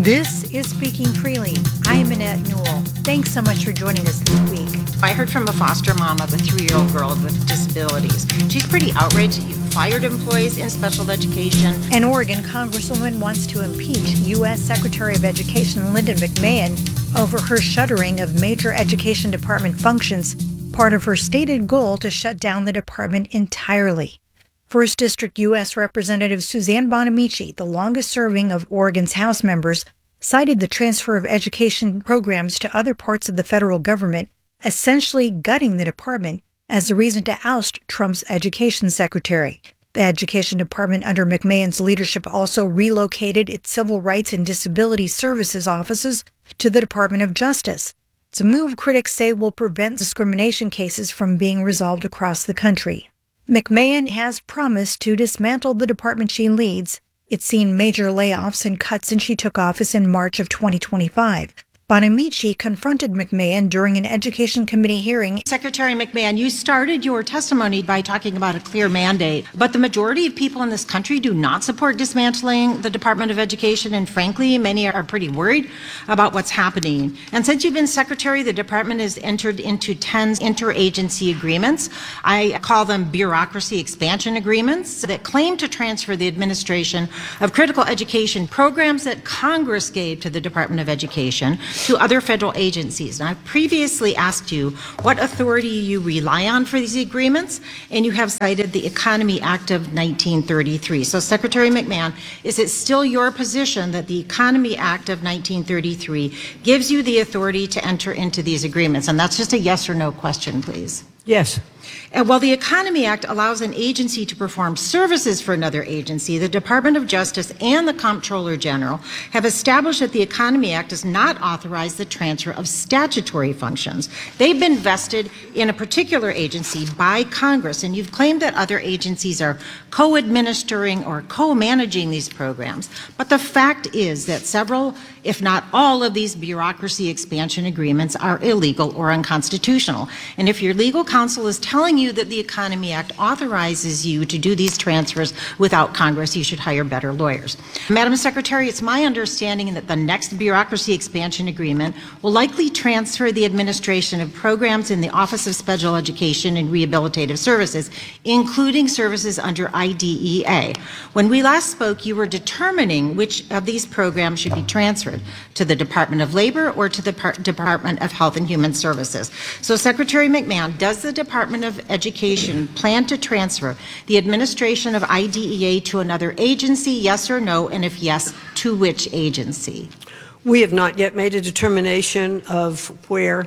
This is Speaking Freely. I am Annette Newell. Thanks so much for joining us this week. I heard from a foster mom of a 3-year-old girl with disabilities. She's pretty outraged that you fired employees in special education. An Oregon congresswoman wants to impeach U.S. Secretary of Education Linda McMahon over her shuttering of major education department functions, part of her stated goal to shut down the department entirely. First District U.S. Representative Suzanne Bonamici, the longest-serving of Oregon's House members, cited the transfer of education programs to other parts of the federal government, essentially gutting the department, as the reason to oust Trump's education secretary. The Education Department under McMahon's leadership also relocated its Civil Rights and Disability Services offices to the Department of Justice. It's a move critics say will prevent discrimination cases from being resolved across the country. McMahon has promised to dismantle the department she leads. It's seen major layoffs and cuts since she took office in March of 2025. Bonamici confronted McMahon during an Education Committee hearing. Secretary McMahon, you started your testimony by talking about a clear mandate, but the majority of people in this country do not support dismantling the Department of Education, and frankly, many are pretty worried about what's happening. And since you've been secretary, the department has entered into 10 interagency agreements. I call them bureaucracy expansion agreements that claim to transfer the administration of critical education programs that Congress gave to the Department of Education to other federal agencies. And I've previously asked you what authority you rely on for these agreements, and you have cited the Economy Act of 1933. So Secretary McMahon, is it still your position that the Economy Act of 1933 gives you the authority to enter into these agreements? And that's just a yes or no question, please. Yes. And while the Economy Act allows an agency to perform services for another agency, the Department of Justice and the Comptroller General have established that the Economy Act does not authorize the transfer of statutory functions. They've been vested in a particular agency by Congress, and you've claimed that other agencies are co-administering or co-managing these programs. But the fact is that several, if not all, of these bureaucracy expansion agreements are illegal or unconstitutional. And if your legal counsel is telling you that the Economy Act authorizes you to do these transfers without Congress, you should hire better lawyers. Madam Secretary, it's my understanding that the next bureaucracy expansion agreement will likely transfer the administration of programs in the Office of Special Education and Rehabilitative Services, including services under IDEA. When we last spoke, you were determining which of these programs should be transferred to the Department of Labor or to the Department of Health and Human Services. So Secretary McMahon, does the Department of Education plan to transfer the administration of IDEA to another agency, yes or no, and if yes, to which agency? We have not yet made a determination of where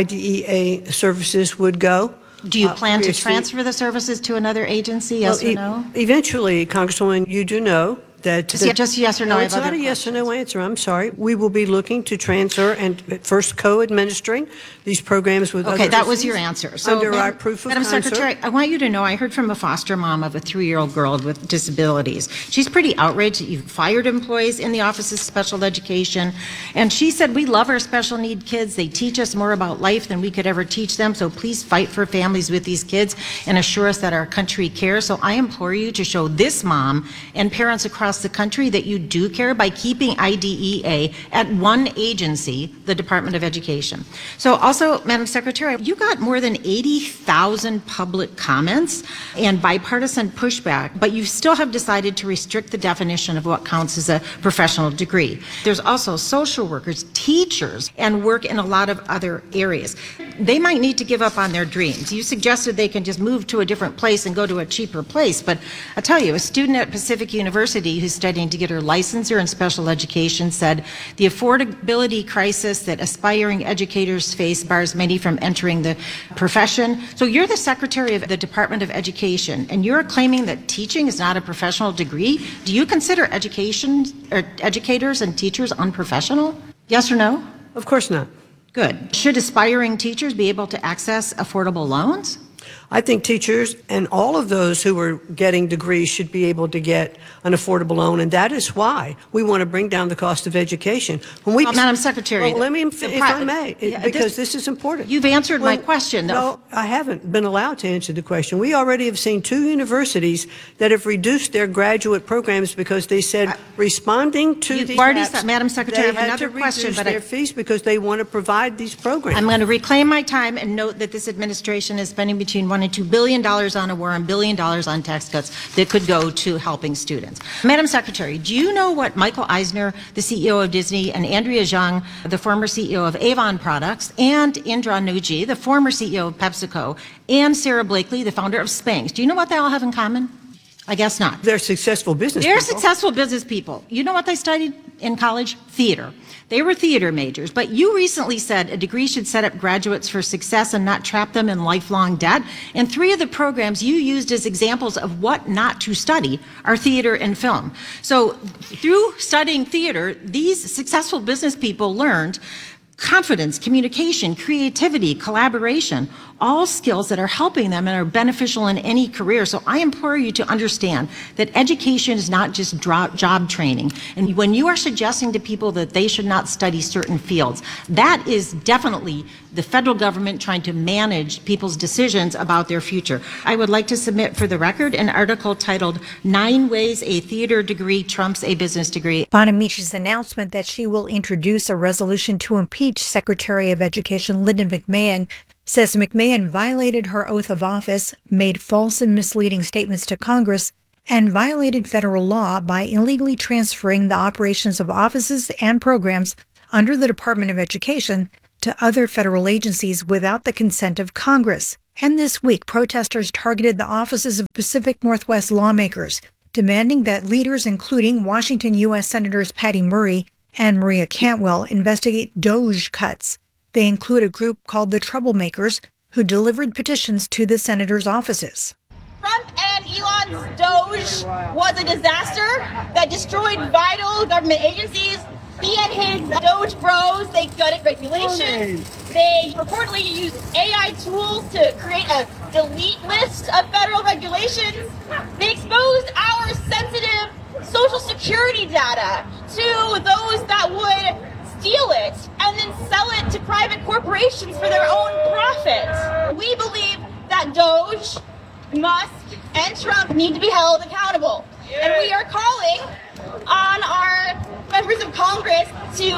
IDEA services would go. Do you plan to transfer the services to another agency, yes or no? Eventually, Congresswoman, you do know that... Just yes or no? No, it's not a yes or no answer. I'm sorry. We will be looking to transfer and first co-administering these programs with other Okay, that was your answer. So, under our proof of concept. Madam Secretary, I want you to know I heard from a foster mom of a 3-year-old girl with disabilities. She's pretty outraged that you fired employees in the Office of Special Education, and she said, we love our special need kids. They teach us more about life than we could ever teach them, so please fight for families with these kids and assure us that our country cares. So I implore you to show this mom and parents across the country that you do care by keeping IDEA at one agency, the Department of Education. So also, Madam Secretary, you got more than 80,000 public comments and bipartisan pushback, but you still have decided to restrict the definition of what counts as a professional degree. There's also social workers, teachers, and work in a lot of other areas. They might need to give up on their dreams. You suggested they can just move to a different place and go to a cheaper place, but I'll tell you, a student at Pacific University who's studying to get her licensure in special education said the affordability crisis that aspiring educators face bars many from entering the profession. So you're the Secretary of the Department of Education, and you're claiming that teaching is not a professional degree. Do you consider educators and teachers unprofessional? Yes or no? Of course not. Good. Should aspiring teachers be able to access affordable loans? I think teachers and all of those who are getting degrees should be able to get an affordable loan, and that is why we want to bring down the cost of education. When we, Madam Secretary, well, let me, if I may, because this is important. You've answered my question. No, I haven't been allowed to answer the question. We already have seen 2 universities that have reduced their graduate programs because they said responding to You've these already apps, said, Madam Secretary, I have another question, but but their fees because they want to provide these programs. I'm going to reclaim my time and note that this administration is spending between $1 and $2 billion on a war and $1 billion on tax cuts that could go to helping students. Madam Secretary, do you know what Michael Eisner, the CEO of Disney, and Andrea Zhang, the former CEO of Avon Products, and Indra Nooji, the former CEO of PepsiCo, and Sarah Blakely, the founder of Spanx, do you know what they all have in common? I guess not. They're successful business They're people. successful business people. You know what they studied in college? Theater. They were theater majors, but you recently said a degree should set up graduates for success and not trap them in lifelong debt. And 3 of the programs you used as examples of what not to study are theater and film. So through studying theater, these successful business people learned confidence, communication, creativity, collaboration, all skills that are helping them and are beneficial in any career. So I implore you to understand that education is not just job training. And when you are suggesting to people that they should not study certain fields, that is definitely the federal government trying to manage people's decisions about their future. I would like to submit for the record an article titled 9 Ways a Theater Degree Trumps a Business Degree. Bonamici's announcement that she will introduce a resolution to impeach Secretary of Education Lyndon McMahon says McMahon violated her oath of office, made false and misleading statements to Congress, and violated federal law by illegally transferring the operations of offices and programs under the Department of Education to other federal agencies without the consent of Congress. And this week, protesters targeted the offices of Pacific Northwest lawmakers, demanding that leaders including Washington U.S. Senators Patty Murray and Maria Cantwell investigate DOGE cuts. They include a group called the Troublemakers, who delivered petitions to the senators' offices. Trump and Elon's DOGE was a disaster that destroyed vital government agencies. He and his DOGE bros, they gutted regulations. They reportedly used AI tools to create a delete list of federal regulations. They exposed our sensitive Social Security data to those that would steal it and then sell it to private corporations for their own profit. We believe that DOGE, Musk, and Trump need to be held accountable. And we are calling on our members of Congress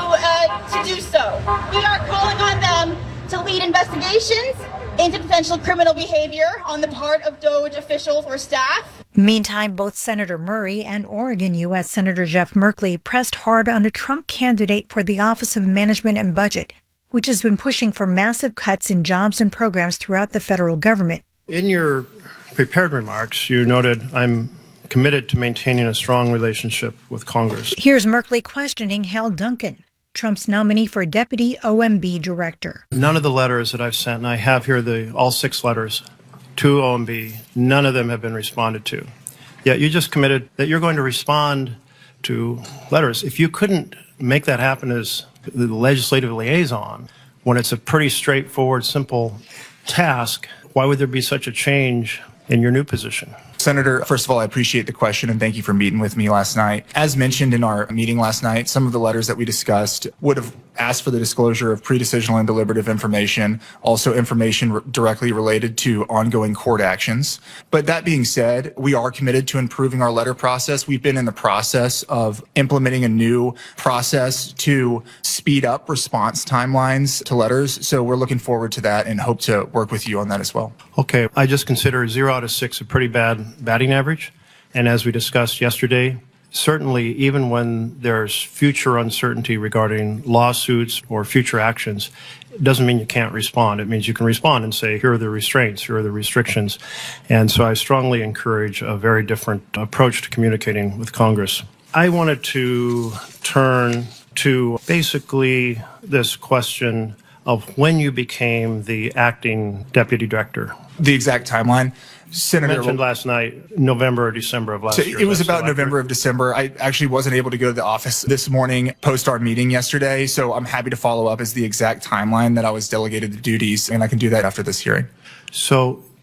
to do so. We are calling on them to lead investigations into potential criminal behavior on the part of DOGE officials or staff. Meantime, both Senator Murray and Oregon U.S. Senator Jeff Merkley pressed hard on a Trump candidate for the Office of Management and Budget, which has been pushing for massive cuts in jobs and programs throughout the federal government. In your prepared remarks, you noted, I'm committed to maintaining a strong relationship with Congress. Here's Merkley questioning Hal Duncan, Trump's nominee for Deputy OMB Director. None of the letters that I've sent, and I have here all 6 letters to OMB, none of them have been responded to. Yet you just committed that you're going to respond to letters. If you couldn't make that happen as the legislative liaison, when it's a pretty straightforward, simple task, why would there be such a change in your new position? Senator, first of all, I appreciate the question and thank you for meeting with me last night. As mentioned in our meeting last night, some of the letters that we discussed would have asked for the disclosure of pre-decisional and deliberative information, also information directly related to ongoing court actions. But that being said, we are committed to improving our letter process. We've been in the process of implementing a new process to speed up response timelines to letters. So we're looking forward to that and hope to work with you on that as well. Okay, I just consider 0 out of 6 a pretty bad batting average. And as we discussed yesterday, certainly even when there's future uncertainty regarding lawsuits or future actions, it doesn't mean you can't respond. It means you can respond and say, here are the restraints, here are the restrictions. And so I strongly encourage a very different approach to communicating with Congress. I wanted to turn to basically this question of when you became the acting deputy director. The exact timeline. Senator, mentioned last night, November or December of last year. It was about November of December. I actually wasn't able to go to the office this morning post our meeting yesterday, so I'm happy to follow up as the exact timeline that I was delegated the duties, and I can do that after this hearing. So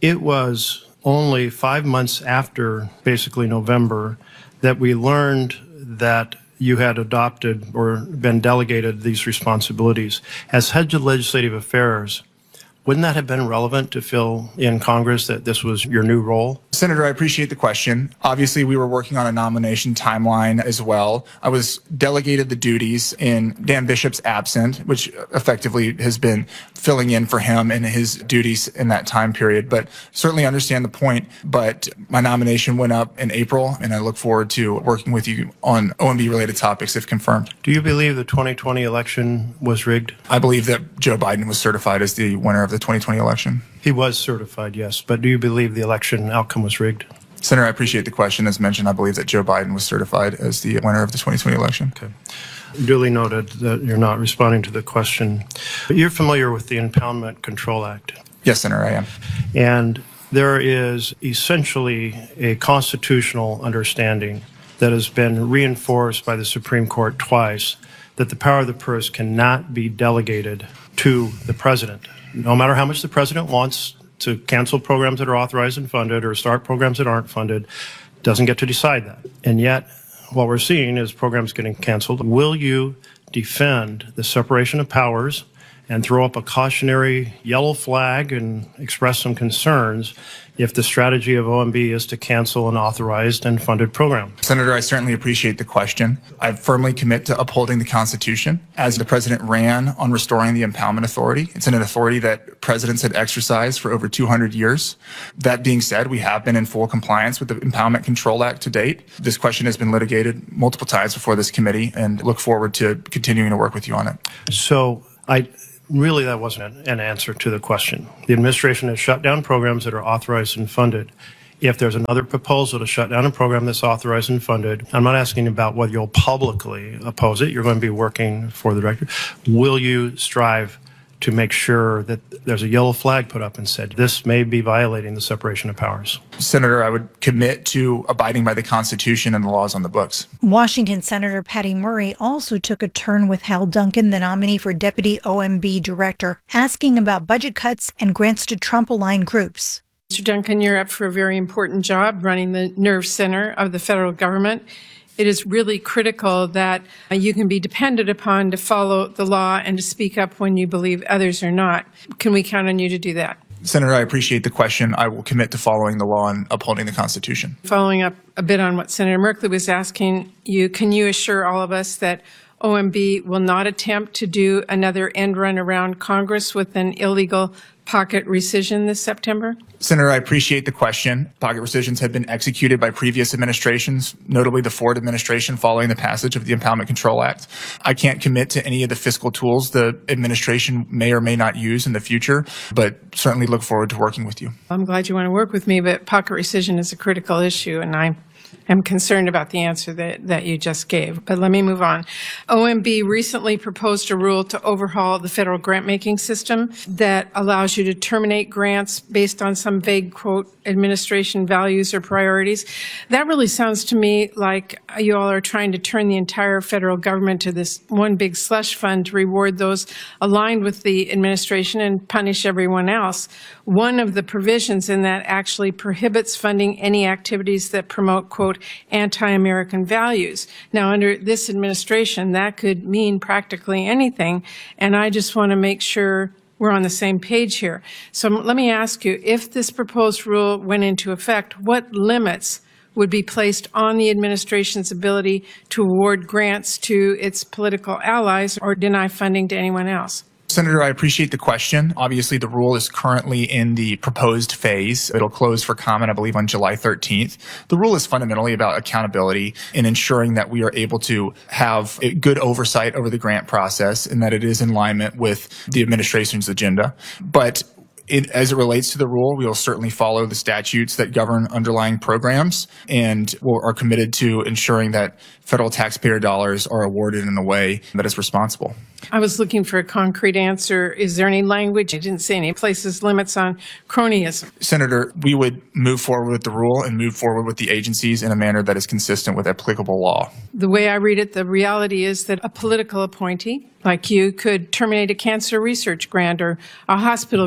It was only 5 months after basically November that we learned that you had adopted or been delegated these responsibilities. As head of legislative affairs, wouldn't that have been relevant to fill in Congress that this was your new role? Senator, I appreciate the question. Obviously, we were working on a nomination timeline as well. I was delegated the duties in Dan Bishop's absence, which effectively has been filling in for him in his duties in that time period. But certainly understand the point. But my nomination went up in April, and I look forward to working with you on OMB-related topics if confirmed. Do you believe the 2020 election was rigged? I believe that Joe Biden was certified as the winner of the 2020 election. He was certified, yes. But do you believe the election outcome was rigged? Senator, I appreciate the question. As mentioned, I believe that Joe Biden was certified as the winner of the 2020 election. Okay. Duly noted that you're not responding to the question. But you're familiar with the Impoundment Control Act. Yes, Senator, I am. And there is essentially a constitutional understanding that has been reinforced by the Supreme Court twice that the power of the purse cannot be delegated to the president. No matter how much the president wants to cancel programs that are authorized and funded or start programs that aren't funded, doesn't get to decide that. And yet, what we're seeing is programs getting canceled. Will you defend the separation of powers and throw up a cautionary yellow flag and express some concerns if the strategy of OMB is to cancel an authorized and funded program? Senator, I certainly appreciate the question. I firmly commit to upholding the Constitution. As the president ran on restoring the Impoundment Authority, it's an authority that presidents had exercised for over 200 years. That being said, we have been in full compliance with the Impoundment Control Act to date. This question has been litigated multiple times before this committee, and look forward to continuing to work with you on it. So really, that wasn't an answer to the question. The administration has shut down programs that are authorized and funded. If there's another proposal to shut down a program that's authorized and funded, I'm not asking about whether you'll publicly oppose it. You're going to be working for the director. Will you strive to make sure that there's a yellow flag put up and said, this may be violating the separation of powers? Senator, I would commit to abiding by the Constitution and the laws on the books. Washington Senator Patty Murray also took a turn with Hal Duncan, the nominee for Deputy OMB Director, asking about budget cuts and grants to Trump-aligned groups. Mr. Duncan, you're up for a very important job running the nerve center of the federal government. It is really critical that you can be depended upon to follow the law and to speak up when you believe others are not. Can we count on you to do that? Senator, I appreciate the question. I will commit to following the law and upholding the Constitution. Following up a bit on what Senator Merkley was asking you, can you assure all of us that OMB will not attempt to do another end run around Congress with an illegal pocket rescission this September? Senator, I appreciate the question. Pocket rescissions have been executed by previous administrations, notably the Ford administration following the passage of the Impoundment Control Act. I can't commit to any of the fiscal tools the administration may or may not use in the future, but certainly look forward to working with you. I'm glad you want to work with me, but pocket rescission is a critical issue, and I'm concerned about the answer that you just gave. But let me move on. OMB recently proposed a rule to overhaul the federal grant-making system that allows you to terminate grants based on some vague, quote, administration values or priorities. That really sounds to me like you all are trying to turn the entire federal government to this one big slush fund to reward those aligned with the administration and punish everyone else. One of the provisions in that actually prohibits funding any activities that promote, quote, anti-American values. Now, under this administration, that could mean practically anything, and I just want to make sure we're on the same page here. So let me ask you, if this proposed rule went into effect, what limits would be placed on the administration's ability to award grants to its political allies or deny funding to anyone else? Senator, I appreciate the question. Obviously, the rule is currently in the proposed phase. It'll close for comment, I believe, on July 13th. The rule is fundamentally about accountability and ensuring that we are able to have a good oversight over the grant process and that it is in alignment with the administration's agenda. But as it relates to the rule, we will certainly follow the statutes that govern underlying programs and are committed to ensuring that federal taxpayer dollars are awarded in a way that is responsible. I was looking for a concrete answer. Is there any language? I didn't see any places limits on cronyism. Senator, we would move forward with the rule and move forward with the agencies in a manner that is consistent with applicable law. The way I read it, the reality is that a political appointee like you could terminate a cancer research grant or a hospital grant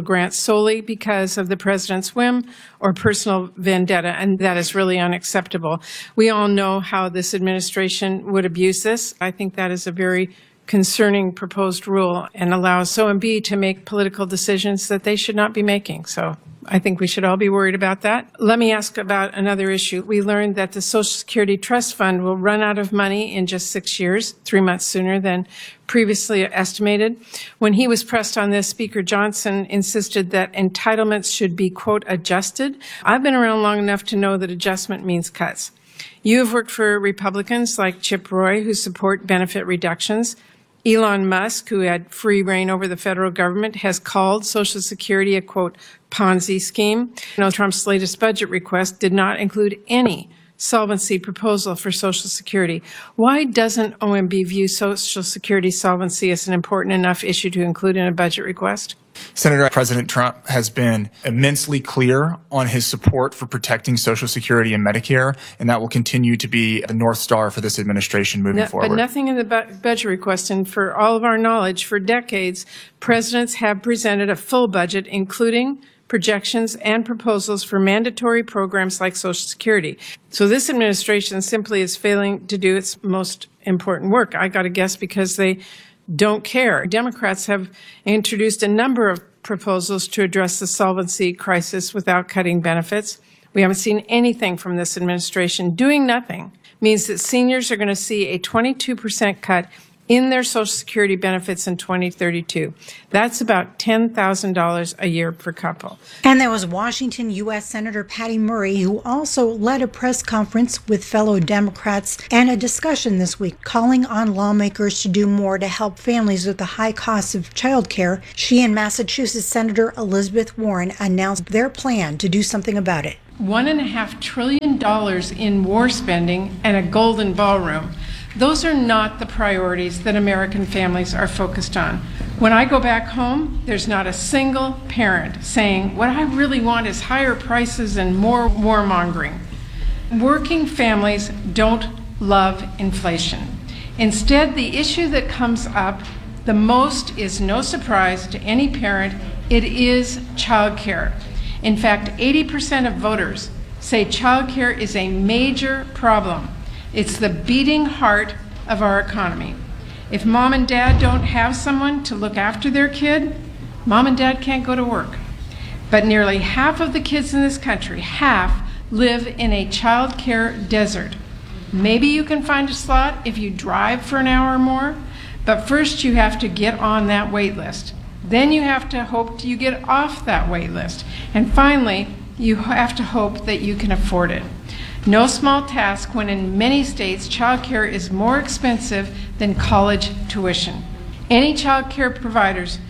solely because of the president's whim or personal vendetta, and that is really unacceptable. We all know how this administration would abuse this. I think that is a very concerning proposed rule and allows OMB to make political decisions that they should not be making. So I think we should all be worried about that. Let me ask about another issue. We learned that the Social Security Trust Fund will run out of money in just 6 years, 3 months sooner than previously estimated. When he was pressed on this, Speaker Johnson insisted that entitlements should be, quote, adjusted. I've been around long enough to know that adjustment means cuts. You have worked for Republicans like Chip Roy, who support benefit reductions. Elon Musk, who had free reign over the federal government, has called Social Security a, quote, Ponzi scheme. Trump's latest budget request did not include any solvency proposal for Social Security. Why doesn't OMB view Social Security solvency as an important enough issue to include in a budget request? Senator, President Trump has been immensely clear on his support for protecting Social Security and Medicare, and that will continue to be the North Star for this administration moving forward. But nothing in the budget request, and for all of our knowledge, for decades, presidents have presented a full budget, including projections and proposals for mandatory programs like Social Security. So this administration simply is failing to do its most important work. I got to guess because they don't care. Democrats have introduced a number of proposals to address the solvency crisis without cutting benefits. We haven't seen anything from this administration. Doing nothing means that seniors are going to see a 22% cut in their Social Security benefits in 2032. That's about $10,000 a year per couple. And there was Washington U.S. Senator Patty Murray, who also led a press conference with fellow Democrats and a discussion this week calling on lawmakers to do more to help families with the high costs of childcare. She and Massachusetts Senator Elizabeth Warren announced their plan to do something about it. $1.5 trillion in war spending and a golden ballroom. Those are not the priorities that American families are focused on. When I go back home, there's not a single parent saying, what I really want is higher prices and more warmongering. Working families don't love inflation. Instead, the issue that comes up the most is no surprise to any parent. It is childcare. In fact, 80% of voters say childcare is a major problem. It's the beating heart of our economy. If mom and dad don't have someone to look after their kid, mom and dad can't go to work. But nearly half of the kids in this country, half, live in a child care desert. Maybe you can find a slot if you drive for an hour or more, but first you have to get on that wait list. Then you have to hope you get off that wait list. And finally, you have to hope that you can afford it. No small task when in many states childcare is more expensive than college tuition. Any childcare providers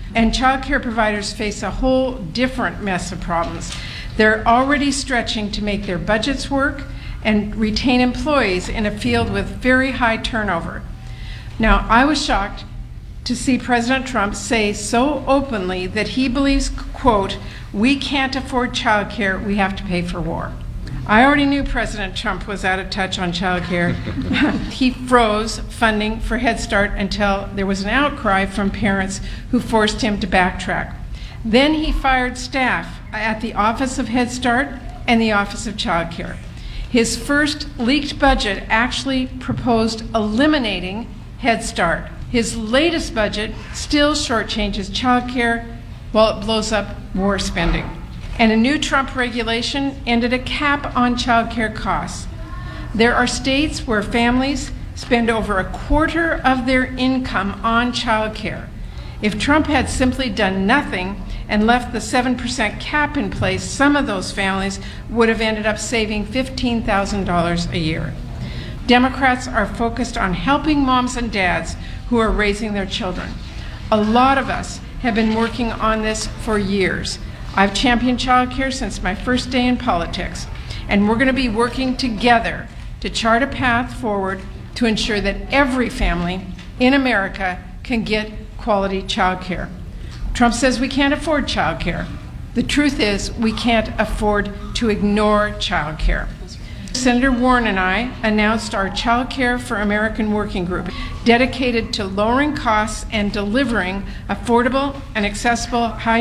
face a whole different mess of problems. They're already stretching to make their budgets work and retain employees in a field with very high turnover. Now, I was shocked to see President Trump say so openly that he believes, quote, we can't afford childcare, we have to pay for war. I already knew President Trump was out of touch on childcare. He froze funding for Head Start until there was an outcry from parents who forced him to backtrack. Then he fired staff at the Office of Head Start and the Office of Child Care. His first leaked budget actually proposed eliminating Head Start. His latest budget still shortchanges child care while it blows up war spending. And a new Trump regulation ended a cap on child care costs. There are states where families spend over a quarter of their income on child care. If Trump had simply done nothing and left the 7% cap in place, some of those families would have ended up saving $15,000 a year. Democrats are focused on helping moms and dads who are raising their children. A lot of us have been working on this for years. I've championed childcare since my first day in politics, and we're going to be working together to chart a path forward to ensure that every family in America can get quality childcare. Trump says we can't afford childcare. The truth is we can't afford to ignore childcare. Senator Warren and I announced our Child Care for American Working Group, dedicated to lowering costs and delivering affordable and accessible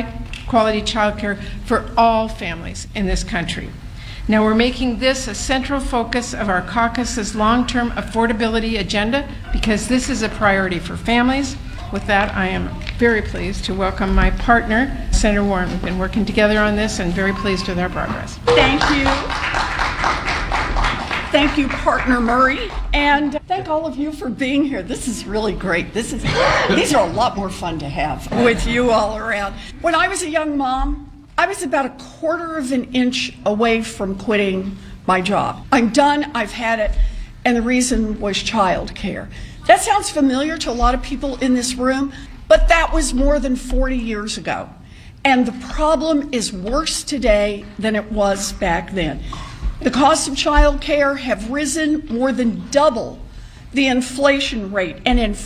quality childcare for all families in this country. Now, we're making this a central focus of our caucus's long-term affordability agenda because this is a priority for families. With that, I am very pleased to welcome my partner, Senator Warren. We've been working together on this and very pleased with our progress. Thank you. Thank you, Partner Murray. And thank all of you for being here. This is really great. These are a lot more fun to have with you all around. When I was a young mom, I was about a quarter of an inch away from quitting my job. I'm done, I've had it, and the reason was childcare. That sounds familiar to a lot of people in this room, but that was more than 40 years ago. And the problem is worse today than it was back then. The costs of childcare have risen more than double the inflation rate. And in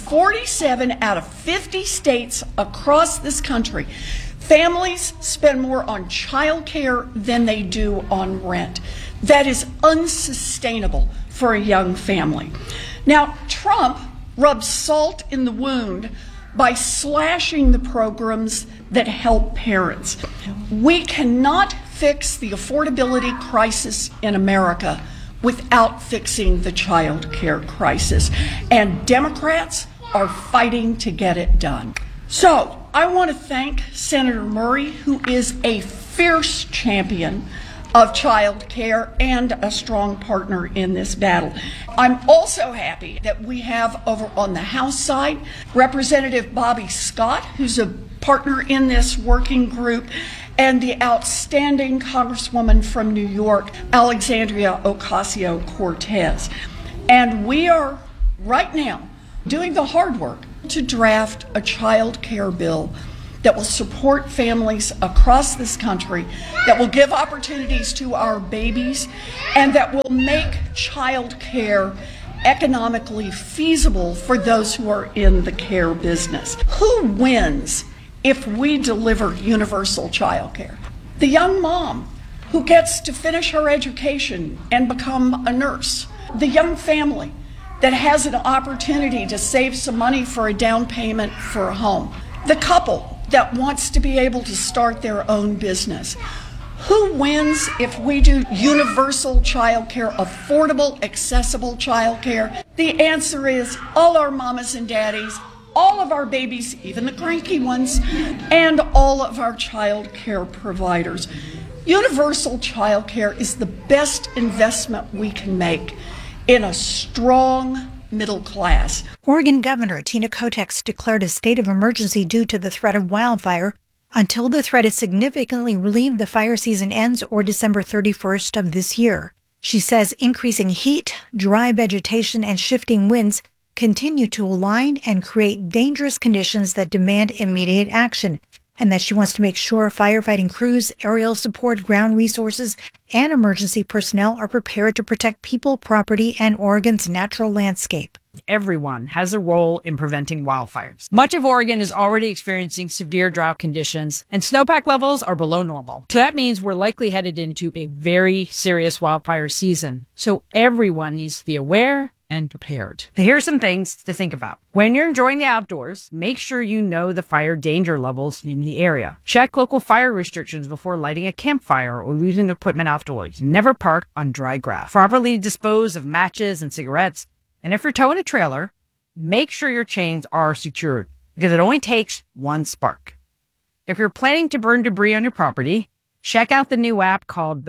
47 out of 50 states across this country, families spend more on childcare than they do on rent. That is unsustainable for a young family. Now, Trump rubs salt in the wound by slashing the programs that help parents. We cannot fix the affordability crisis in America without fixing the child care crisis. And Democrats are fighting to get it done. So I want to thank Senator Murray, who is a fierce champion of child care and a strong partner in this battle. I'm also happy that we have over on the House side Representative Bobby Scott, who's a partner in this working group, and the outstanding Congresswoman from New York, Alexandria Ocasio-Cortez. And we are right now doing the hard work to draft a child care bill that will support families across this country, that will give opportunities to our babies, and that will make child care economically feasible for those who are in the care business. Who wins if we deliver universal child care? The young mom who gets to finish her education and become a nurse. The young family that has an opportunity to save some money for a down payment for a home. The couple that wants to be able to start their own business. Who wins if we do universal childcare, affordable, accessible childcare? The answer is all our mamas and daddies, all of our babies, even the cranky ones, and all of our child care providers. Universal child care is the best investment we can make in a strong middle class. Oregon Governor Tina Kotek declared a state of emergency due to the threat of wildfire until the threat is significantly relieved. The fire season ends or December 31st of this year. She says increasing heat, dry vegetation, and shifting winds continue to align and create dangerous conditions that demand immediate action, and that she wants to make sure firefighting crews, aerial support, ground resources, and emergency personnel are prepared to protect people, property, and Oregon's natural landscape. Everyone has a role in preventing wildfires. Much of Oregon is already experiencing severe drought conditions, and snowpack levels are below normal. So that means we're likely headed into a very serious wildfire season. So everyone needs to be aware and prepared. So here's some things to think about. When you're enjoying the outdoors, make sure you know the fire danger levels in the area. Check local fire restrictions before lighting a campfire or using equipment outdoors. Never park on dry grass. Properly dispose of matches and cigarettes. And if you're towing a trailer, make sure your chains are secured because it only takes one spark. If you're planning to burn debris on your property, check out the new app called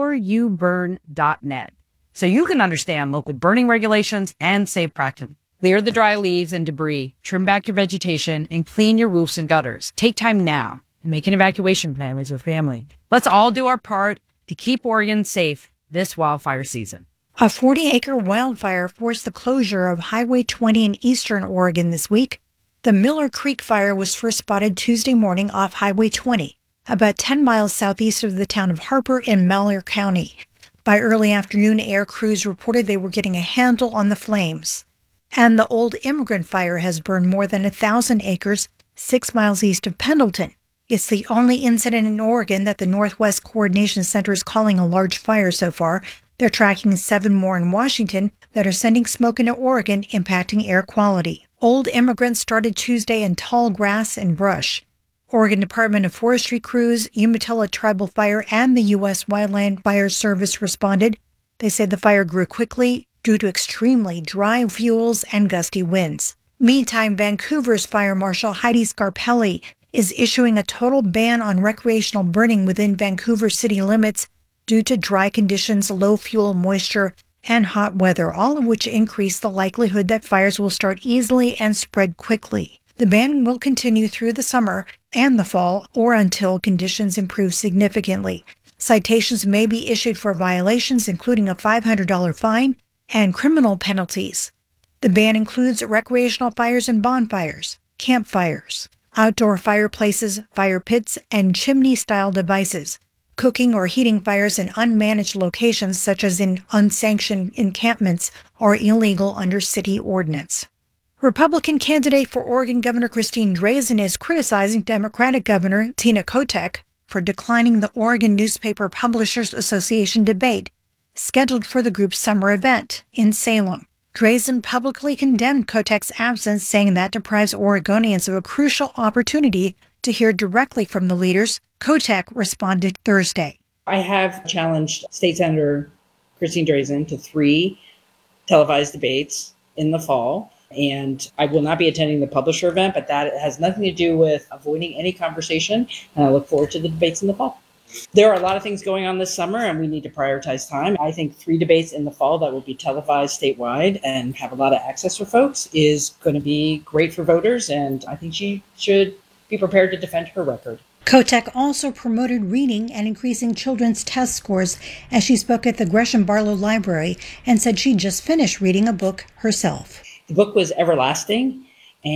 beforeyouburn.net. So you can understand local burning regulations and safe practice. Clear the dry leaves and debris, trim back your vegetation, and clean your roofs and gutters. Take time now and make an evacuation plan with your family. Let's all do our part to keep Oregon safe this wildfire season. A 40-acre wildfire forced the closure of Highway 20 in eastern Oregon this week. The Miller Creek fire was first spotted Tuesday morning off Highway 20, about 10 miles southeast of the town of Harper in Malheur County. By early afternoon, air crews reported they were getting a handle on the flames. And the Old Immigrant fire has burned more than 1,000 acres 6 miles east of Pendleton. It's the only incident in Oregon that the Northwest Coordination Center is calling a large fire so far. They're tracking 7 more in Washington that are sending smoke into Oregon, impacting air quality. Old Immigrant started Tuesday in tall grass and brush. Oregon Department of Forestry crews, Umatilla Tribal Fire, and the U.S. Wildland Fire Service responded. They said the fire grew quickly due to extremely dry fuels and gusty winds. Meantime, Vancouver's Fire Marshal Heidi Scarpelli is issuing a total ban on recreational burning within Vancouver city limits due to dry conditions, low fuel moisture, and hot weather, all of which increase the likelihood that fires will start easily and spread quickly. The ban will continue through the summer and the fall, or until conditions improve significantly. Citations may be issued for violations, including a $500 fine and criminal penalties. The ban includes recreational fires and bonfires, campfires, outdoor fireplaces, fire pits, and chimney-style devices, cooking or heating fires in unmanaged locations such as in unsanctioned encampments are illegal under city ordinance. Republican candidate for Oregon Governor Christine Drazan is criticizing Democratic Governor Tina Kotek for declining the Oregon Newspaper Publishers Association debate scheduled for the group's summer event in Salem. Drazan publicly condemned Kotek's absence, saying that deprives Oregonians of a crucial opportunity to hear directly from the leaders. Kotek responded Thursday. I have challenged State Senator Christine Drazan to 3 televised debates in the fall. And I will not be attending the publisher event, but that has nothing to do with avoiding any conversation. And I look forward to the debates in the fall. There are a lot of things going on this summer, and we need to prioritize time. I think 3 debates in the fall that will be televised statewide and have a lot of access for folks is going to be great for voters. And I think she should be prepared to defend her record. Kotek also promoted reading and increasing children's test scores as she spoke at the Gresham Barlow Library and said she just finished reading a book herself. The book was Everlasting,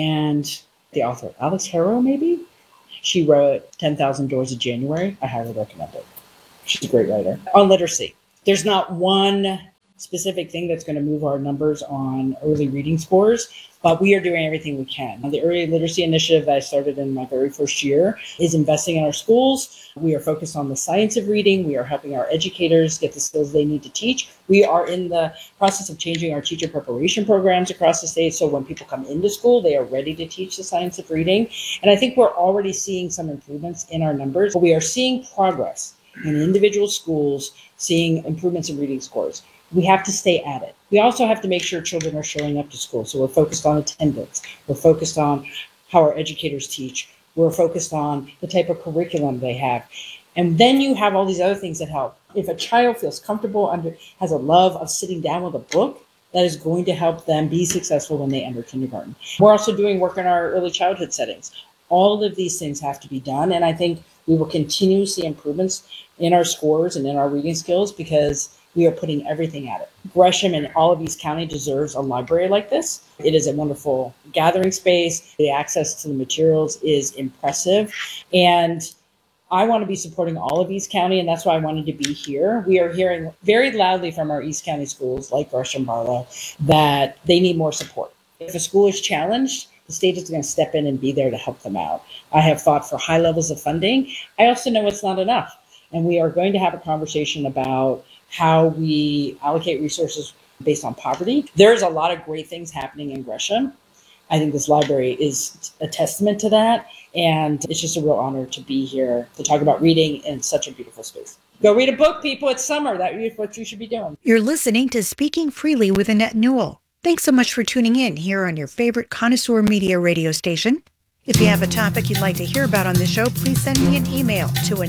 and the author, Alex Harrow, maybe? She wrote 10,000 Doors of January. I highly recommend it. She's a great writer. On literacy, there's not one specific thing that's going to move our numbers on early reading scores, but we are doing everything we can. The Early Literacy Initiative that I started in my very first year is investing in our schools. We are focused on the science of reading. We are helping our educators get the skills they need to teach. We are in the process of changing our teacher preparation programs across the state, so when people come into school, they are ready to teach the science of reading. And I think we're already seeing some improvements in our numbers. We are seeing progress in individual schools, seeing improvements in reading scores. We have to stay at it. We also have to make sure children are showing up to school. So we're focused on attendance. We're focused on how our educators teach. We're focused on the type of curriculum they have. And then you have all these other things that help. If a child feels comfortable, has a love of sitting down with a book, that is going to help them be successful when they enter kindergarten. We're also doing work in our early childhood settings. All of these things have to be done. And I think we will continue to see improvements in our scores and in our reading skills because we are putting everything at it. Gresham and all of East County deserves a library like this. It is a wonderful gathering space. The access to the materials is impressive. And I want to be supporting all of East County, and that's why I wanted to be here. We are hearing very loudly from our East County schools, like Gresham Barlow, that they need more support. If a school is challenged, the state is going to step in and be there to help them out. I have fought for high levels of funding. I also know it's not enough. And we are going to have a conversation about how we allocate resources based on poverty. There's a lot of great things happening in Gresham. I think this library is a testament to that. And it's just a real honor to be here to talk about reading in such a beautiful space. Go read a book, people. It's summer. That's what you should be doing. You're listening to Speaking Freely with Annette Newell. Thanks so much for tuning in here on your favorite connoisseur media radio station. If you have a topic you'd like to hear about on the show, please send me an email to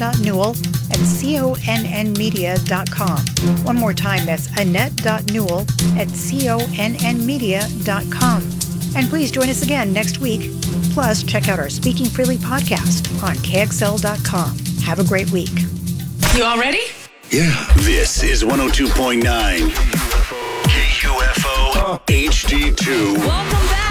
annette.newell@connmedia.com. One more time, that's annette.newell@connmedia.com. And please join us again next week. Plus, check out our Speaking Freely podcast on KXL.com. Have a great week. You all ready? Yeah. This is 102.9 KUFO HD2. Welcome back.